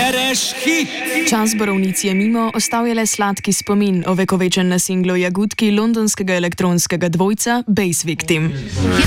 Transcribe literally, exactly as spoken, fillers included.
Bereš hit! Čas borovnic je mimo, ostal je le sladki spomin, ovekovečen na singlu Jagudki londonskega elektronskega dvojca Bass Victim.